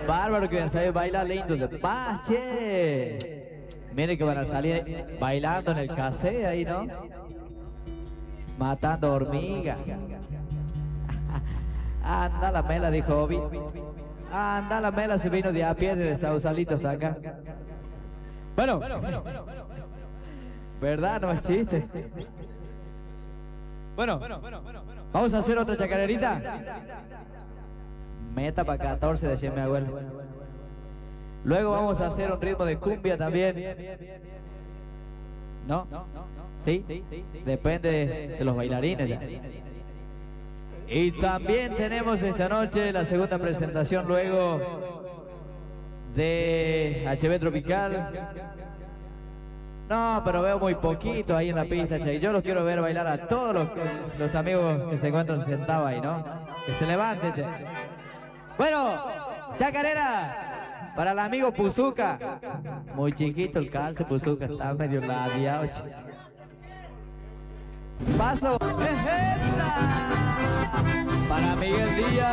bárbaros que van a saber bailar lindo de paz, che. Miren que van a salir bailando en el casé ahí, ¿no? Matando hormigas. Anda la mela, dijo Obi. Anda la mela, se vino de a pie desde Sausalito hasta acá. Bueno, ¿verdad? No es chiste. Bueno, vamos a hacer otra chacarerita. Meta para 14, decía mi abuelo. Luego vamos a hacer un ritmo de cumbia también. ¿No? ¿Sí? Depende de los bailarines ya. Y también tenemos esta noche la segunda presentación luego de HB Tropical. No, pero veo muy poquito ahí en la pista, che. Yo los quiero ver bailar a todos los amigos que se encuentran sentados ahí, ¿no? Que se levanten, che. Bueno, chacarera para el amigo Puzuca. Muy chiquito el calce, Puzuca, está medio ladeado, che. Paso. Para Miguel Díaz.